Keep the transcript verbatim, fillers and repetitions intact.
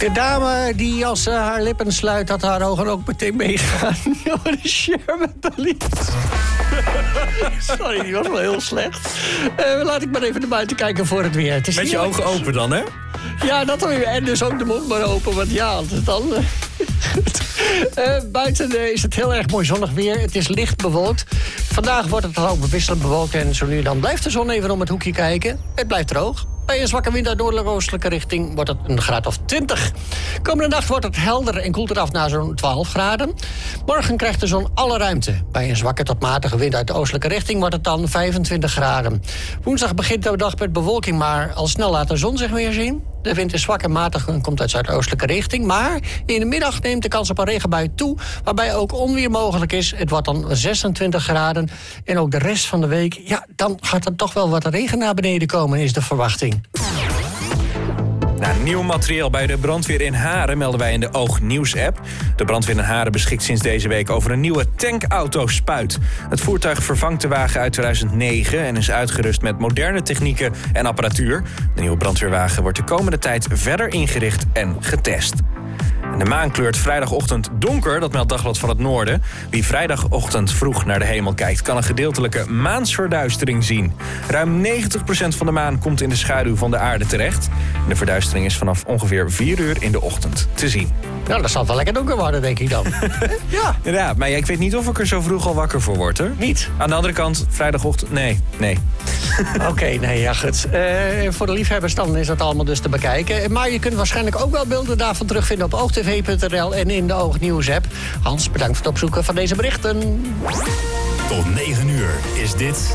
De dame die als ze haar lippen sluit, dat haar ogen ook meteen meegaan. Oh, de Sherman Sorry, die was wel heel slecht. Uh, laat ik maar even naar buiten kijken voor het weer. Het is met je ogen open dan, hè? Ja, dat weer. En dus ook de mond maar open, want ja, dan... Uh, buiten uh, is het heel erg mooi zonnig weer. Het is licht bewolkt. Vandaag wordt het ook wisselend bewolkt en zo nu en dan blijft de zon even om het hoekje kijken. Het blijft droog. Bij een zwakke wind uit noordelijk-oostelijke richting wordt het een graad of twintig. Komende nacht wordt het helder en koelt het af naar zo'n twaalf graden. Morgen krijgt de zon alle ruimte. Bij een zwakke tot matige wind uit de oostelijke richting wordt het dan vijfentwintig graden. Woensdag begint de dag met bewolking, maar al snel laat de zon zich weer zien. De wind is zwak en matig en komt uit zuidoostelijke richting. Maar in de middag neemt de kans op een regenbui toe, waarbij ook onweer mogelijk is. Het wordt dan zesentwintig graden. En ook de rest van de week, ja, dan gaat er toch wel wat regen naar beneden komen, is de verwachting. Nou, nieuw materiaal bij de brandweer in Haren melden wij in de Oog Nieuws-app. De brandweer in Haren beschikt sinds deze week over een nieuwe tankauto-spuit. Het voertuig vervangt de wagen uit tweeduizend negen en is uitgerust met moderne technieken en apparatuur. De nieuwe brandweerwagen wordt de komende tijd verder ingericht en getest. De maan kleurt vrijdagochtend donker, dat meldt Dagblad van het Noorden. Wie vrijdagochtend vroeg naar de hemel kijkt, kan een gedeeltelijke maansverduistering zien. Ruim negentig procent van de maan komt in de schaduw van de aarde terecht. En de verduistering is vanaf ongeveer vier uur in de ochtend te zien. Nou, dat zal wel lekker donker worden, denk ik dan. Ja. Ja, maar ja, ik weet niet of ik er zo vroeg al wakker voor word, hoor. Niet? Aan de andere kant, vrijdagochtend, nee, nee. Oké, okay, nee, ja, goed. Uh, voor de liefhebbers dan is dat allemaal dus te bekijken. Maar je kunt waarschijnlijk ook wel beelden daarvan terugvinden op oogtv punt n l en in de Oog Nieuws app. Hans, bedankt voor het opzoeken van deze berichten. Tot negen uur is dit